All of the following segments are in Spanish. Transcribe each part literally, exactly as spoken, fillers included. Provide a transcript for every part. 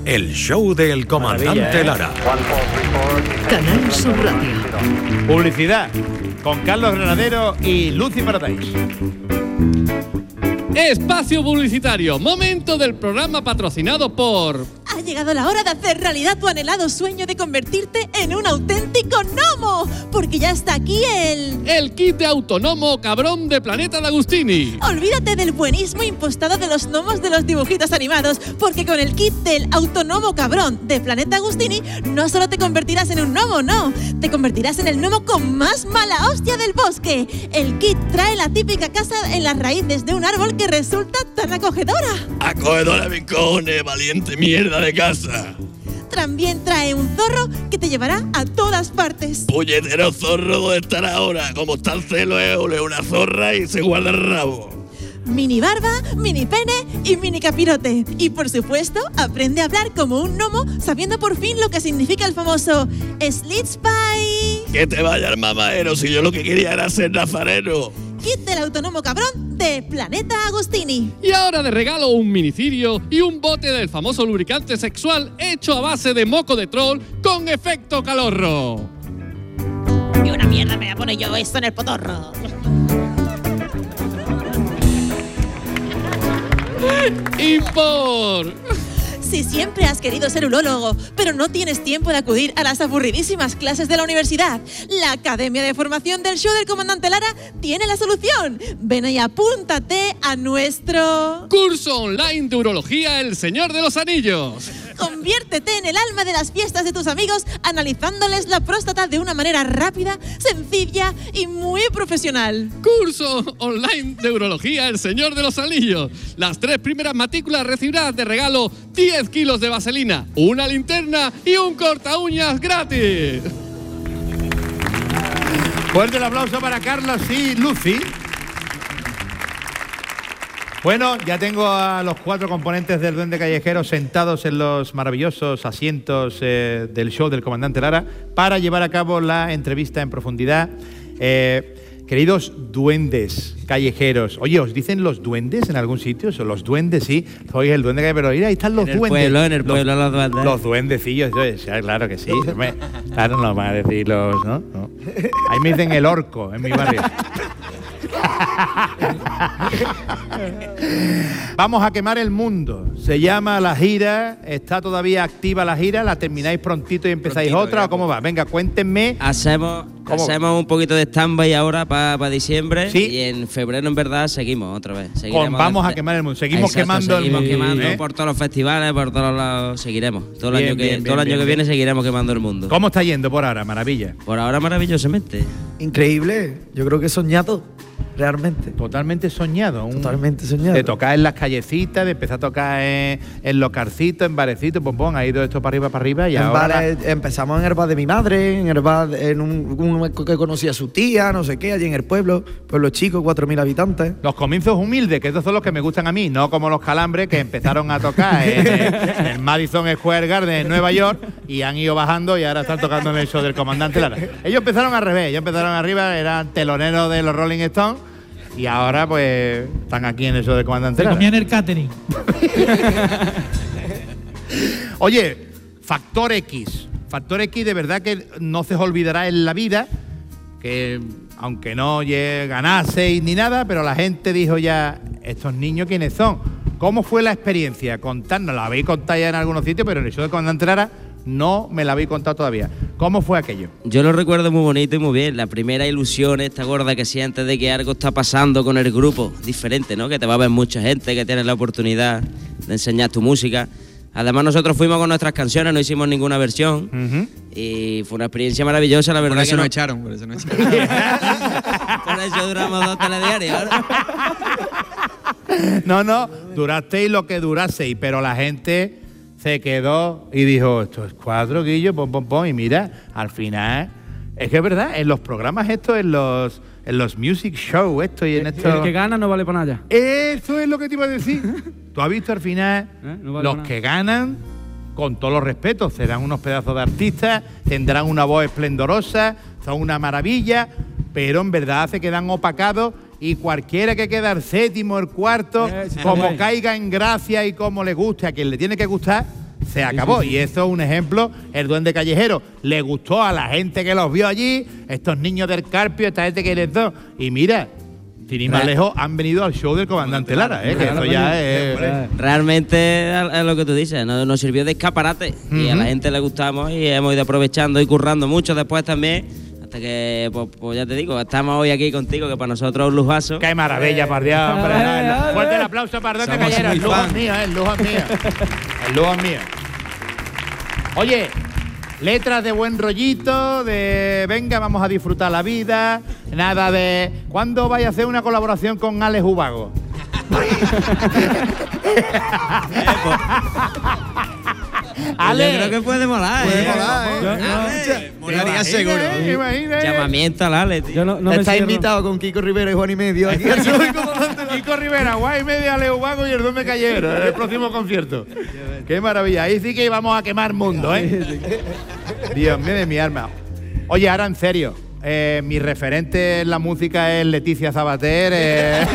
El show del comandante Maravilla, ¿eh? Lara. Canal Sur Radio. Publicidad con Carlos Granadero y Lucy Paradise. Espacio publicitario, momento del programa patrocinado por... Ha llegado la hora de hacer realidad tu anhelado sueño de convertirte en un auténtico gnomo, porque ya está aquí el... El kit de autónomo cabrón de Planeta D'Agostini. Olvídate del buenismo impostado de los gnomos de los dibujitos animados, porque con el kit del autónomo cabrón de Planeta Agostini no solo te convertirás en un gnomo, no, te convertirás en el gnomo con más mala hostia del bosque. El kit trae la típica casa en las raíces de un árbol que resulta tan acogedora. Acogedora mi cojones, valiente mierda de casa. También trae un zorro que te llevará a todas partes. Puñetero zorro, ¿dónde estará ahora? Como está el celo, es una zorra y se guarda el rabo. Mini barba, mini pene y mini capirote. Y por supuesto, aprende a hablar como un gnomo, sabiendo por fin lo que significa el famoso Slitspy. Que te vaya el mamadero, si yo lo que quería era ser nazareno. Kit del autónomo cabrón de Planeta Agostini. Y ahora de regalo un minicidio y un bote del famoso lubricante sexual hecho a base de moco de troll con efecto calorro. Y una mierda me voy a poner yo esto en el potorro. Y por... Si siempre has querido ser urólogo, pero no tienes tiempo de acudir a las aburridísimas clases de la universidad, la Academia de Formación del Show del Comandante Lara tiene la solución. Ven y apúntate a nuestro... curso online de urología El Señor de los Anillos. Conviértete en el alma de las fiestas de tus amigos analizándoles la próstata de una manera rápida, sencilla y muy profesional. Curso online de urología El Señor de los Anillos. Las tres primeras matrículas recibirás de regalo diez kilos de vaselina, una linterna y un corta uñas gratis. Fuerte el aplauso para Carlos y Lucy. Bueno, ya tengo a los cuatro componentes del Duende Callejero sentados en los maravillosos asientos eh, del show del comandante Lara para llevar a cabo la entrevista en profundidad. Eh, queridos duendes callejeros, oye, ¿os dicen los duendes en algún sitio? ¿O los duendes? Sí, soy el duende callejero, pero mira, ahí están los en el duendes. Pueblo, en el los, pueblo los duendes. Los duendecillos, yo, claro que sí. Me, claro, no van a decir los, ¿no? ¿no? Ahí me dicen el orco en mi barrio. Vamos a quemar el mundo. Se llama la gira. Está todavía activa la gira. ¿La termináis prontito y empezáis prontito, otra? ¿O cómo va? Venga, cuéntenme. Hacemos, hacemos un poquito de stand-by ahora para pa diciembre. ¿Sí? Y en febrero, en verdad, seguimos otra vez. Con vamos a quemar el mundo. Seguimos Exacto, quemando seguimos el mundo. quemando ¿eh? por todos los festivales, por todos lados. Seguiremos. Todo el bien, año, que, bien, todo el año bien, que bien. viene seguiremos quemando el mundo. ¿Cómo está yendo por ahora? Maravilla. Por ahora, maravillosamente. Increíble. Yo creo que he soñado. Realmente. Totalmente soñado. Un, Totalmente soñado. De tocar en las callecitas, de empezar a tocar en, en locarcitos, en barecitos, pompón, ha ido esto para arriba, para arriba y en ahora... Bares, empezamos en el bar de mi madre, en el bar, en un, un que conocía a su tía, no sé qué, allí en el pueblo, pueblo chico, cuatro mil habitantes. Los comienzos humildes, que estos son los que me gustan a mí, no como los Calambres que empezaron a tocar en, en el Madison Square Garden en Nueva York y han ido bajando y ahora están tocando en el show del comandante Lara. Ellos empezaron al revés, ellos empezaron arriba, eran teloneros de los Rolling Stones. Y ahora, pues, están aquí en eso del comandante Lara. Se comían el catering. Oye, Factor X. Factor X de verdad que no se os olvidará en la vida, que aunque no ganaseis ni nada, pero la gente dijo ya, estos niños, ¿quiénes son? ¿Cómo fue la experiencia? Contadnos, la habéis contado ya en algunos sitios, pero en el show del comandante Lara no me la habéis contado todavía. ¿Cómo fue aquello? Yo lo recuerdo muy bonito y muy bien. La primera ilusión, esta gorda que sientes de que algo está pasando con el grupo, diferente, ¿no? Que te va a ver mucha gente, que tienes la oportunidad de enseñar tu música. Además, nosotros fuimos con nuestras canciones, no hicimos ninguna versión. Uh-huh. Y fue una experiencia maravillosa, la verdad. Por eso que nos no... echaron, por eso nos echaron. Por eso duramos dos telediarios. No, no, durasteis lo que duraseis, pero la gente se quedó y dijo, esto es cuatro, Guillo, pom, pom, pom, y mira, al final, es que es verdad, en los programas estos, en los, en los music show, esto y en esto... El que gana no vale para nada. Eso es lo que te iba a decir. Tú has visto al final, ¿Eh? no vale los que ganan, con todos los respetos, serán unos pedazos de artistas, tendrán una voz esplendorosa, son una maravilla, pero en verdad se quedan opacados. Y cualquiera que queda el séptimo, el cuarto, eh, sí, como sí. caiga en gracia y como le guste, a quien le tiene que gustar, se acabó. Y eso es un ejemplo, el Duende Callejero. Le gustó a la gente que los vio allí, estos niños del Carpio, esta gente que les dio. Y mira, sin ir más lejos, han venido al show del comandante Lara, ¿eh? Que eso ya es. Realmente es lo que tú dices, nos, nos sirvió de escaparate uh-huh. y a la gente le gustamos y hemos ido aprovechando y currando mucho después también. Hasta que, pues, pues ya te digo, estamos hoy aquí contigo, que para nosotros es un lujazo. ¡Qué maravilla, por Dios, hombre! Fuerte el aplauso para el Duende Callejero. El lujo es mío, ¿eh? El lujo es mío. El lujo es mío. Oye, letras de buen rollito, de venga, vamos a disfrutar la vida, nada de ¿cuándo vais a hacer una colaboración con Alex Ubago? Ale, yo creo que puede molar, puede ¿eh? molar, ¿eh? Yo, no, molaría seguro. Eh, imagina, eh. Llamamiento al Ale, tío. Yo no, no Está invitado con Kiko Rivera y Juan y Medio. Aquí Kiko Rivera, Juan y Medio, Ale Ubago y el Duende Callejero, el próximo concierto. Qué maravilla. Ahí sí que vamos a quemar mundo, ¿eh? Dios mío de mi alma. Oye, ahora en serio. Eh, mi referente en la música es Leticia Sabater. Eh.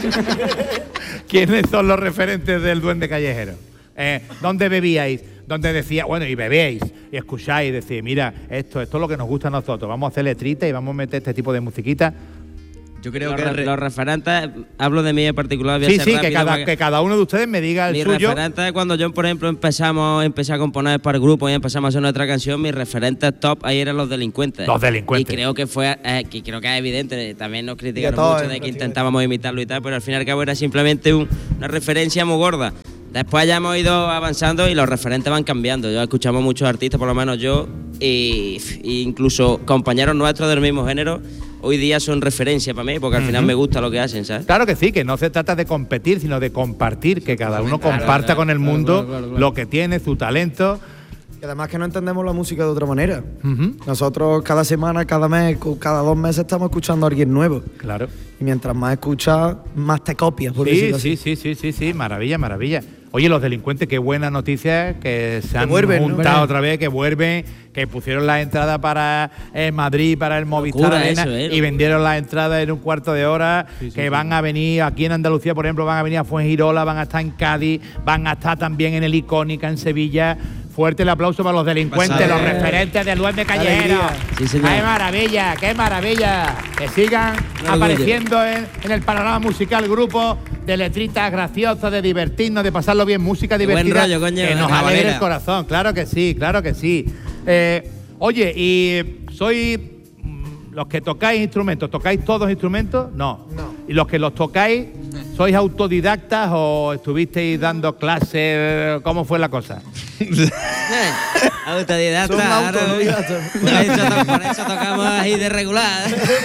¿Quiénes son los referentes del Duende Callejero? Eh, ¿Dónde bebíais? ¿Dónde decía, bueno, y bebéis, y escucháis, y decís, mira, esto, esto es lo que nos gusta a nosotros, vamos a hacer letritas y vamos a meter este tipo de musiquita? Yo creo los que re los referentes, hablo de mí en particular, voy a sí, ser sí, rápido que cada, que cada uno de ustedes me diga el mi suyo. Mi referente es cuando yo, por ejemplo, empezamos, empecé a componer para el grupo y empezamos a hacer nuestra canción, mis referentes top ahí eran los delincuentes. Los delincuentes. Y creo que fue, eh, que creo que es evidente, también nos criticaron todo, mucho de que intentábamos imitarlo y tal, pero al fin y al cabo era simplemente un, una referencia muy gorda. Después ya hemos ido avanzando y los referentes van cambiando. Yo escuchamos muchos artistas, por lo menos yo, y, y incluso compañeros nuestros del mismo género, hoy día son referencia para mí, porque al uh-huh. final me gusta lo que hacen, ¿sabes? Claro que sí, que no se trata de competir, sino de compartir, que cada uno claro, comparta claro, con el claro, mundo claro, claro, claro. lo que tiene, su talento. Y además que no entendemos la música de otra manera. Uh-huh. Nosotros cada semana, cada mes, cada dos meses estamos escuchando a alguien nuevo. Claro. Y mientras más escuchas, más te copias, por sí, decirlo sí, así. Sí, sí, sí, sí, maravilla, maravilla. Oye, los delincuentes, qué buena noticia, que se han que vuelven, juntado ¿no? otra vez, que vuelven, que pusieron las entradas para eh, Madrid, para el Movistar Arena, eso, eh, y vendieron las entradas en un cuarto de hora, sí, sí, que sí. van a venir aquí en Andalucía, por ejemplo, van a venir a Fuengirola, van a estar en Cádiz, van a estar también en el Icónica, en Sevilla. Fuerte el aplauso para los delincuentes, Pasado. los referentes del Duende Callejero. Sí, ¡qué maravilla, qué maravilla! Que sigan no, apareciendo en, en el panorama musical grupos de letritas graciosas, de divertirnos, de pasarlo bien, música divertida, rollo, coño, que nos alegre el corazón. Claro que sí, claro que sí. Eh, oye, y soy... Los que tocáis instrumentos, ¿tocáis todos instrumentos? No. no. ¿Y los que los tocáis, sois autodidactas o estuvisteis dando clases? ¿Cómo fue la cosa? Autodidactas. Son autodidactas. Por eso, por eso tocamos ahí de regular.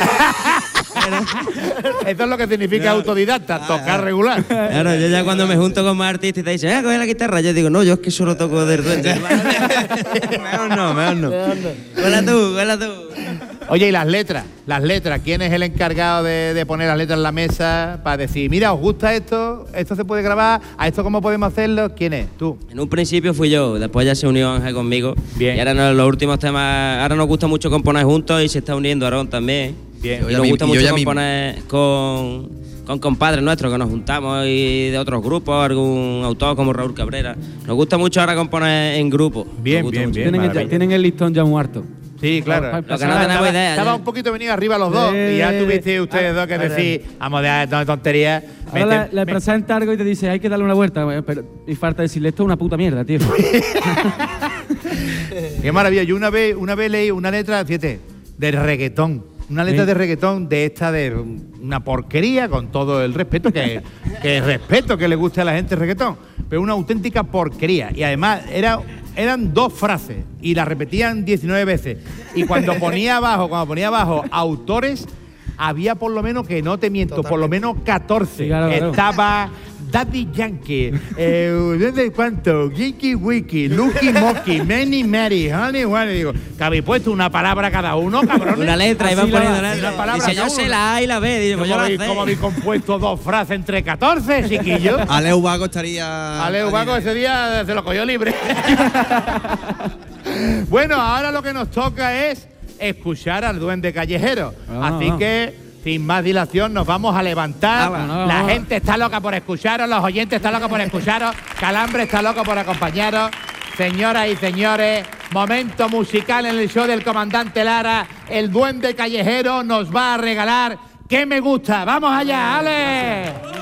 Eso es lo que significa no. autodidacta, ah, tocar regular. Claro, yo ya cuando me junto con más artistas y te dicen, ah, coge la guitarra, yo digo, no, yo es que solo toco del Duende. Mejor no, mejor no. Cuela tú, cuela tú. Oye, y las letras, las letras, ¿quién es el encargado de, de poner las letras en la mesa para decir, mira, ¿os gusta esto? ¿Esto se puede grabar? ¿A esto cómo podemos hacerlo? ¿Quién es? ¿Tú? En un principio fui yo, después ya se unió Ángel conmigo. Bien. Y ahora no, los últimos temas, ahora nos gusta mucho componer juntos y se está uniendo Aarón también. Bien. Y nos gusta y mucho componer con, con compadres nuestros que nos juntamos y de otros grupos, algún autor como Raúl Cabrera. Nos gusta mucho ahora componer en grupo. Bien, bien, bien. Tienen el, tienen el listón ya muerto. Sí, claro. Lo que no tenemos estaba, idea. Estaba un poquito venido arriba los dos eh, y ya tuviste ustedes ah, dos que decir, vamos a dejar tonterías. Ahora le, le presenta algo y te dice, hay que darle una vuelta, pero, y falta decirle, esto es una puta mierda, tío. Qué maravilla. Yo una vez, una vez leí una letra, fíjate, de reggaetón. Una letra ¿Sí? de reggaetón de esta de una porquería, con todo el respeto, que, que respeto que le guste a la gente el reggaetón, pero una auténtica porquería. Y además era... Eran dos frases y las repetían diecinueve veces. Y cuando ponía abajo, cuando ponía abajo autores, había por lo menos, que no te miento, Totalmente. por lo menos catorce. Sí, claro, claro. Estaba Daddy Yankee, eh, ¿desde cuánto? Geeky Wiki, Lucky Mocky, Many Mary, Honey Honey. Digo, que habéis puesto una palabra cada uno, cabrón. Una letra, iban poniendo la letra. Dice, yo sé la A y la B. Digo, ¿Cómo, yo habéis, ¿Cómo habéis compuesto dos frases entre catorce, chiquillos? Aleu Vago estaría... Aleu Vago ese día se lo cogió libre. Bueno, ahora lo que nos toca es escuchar al Duende Callejero. Ah, Así ah. que... sin más dilación, nos vamos a levantar. Ah, bueno, la gente está loca por escucharos, los oyentes están locos por escucharos, Calambre está loco por acompañaros. Señoras y señores, momento musical en el show del comandante Lara. El duende callejero nos va a regalar ¿Qué me gusta? ¡Vamos allá, Ale!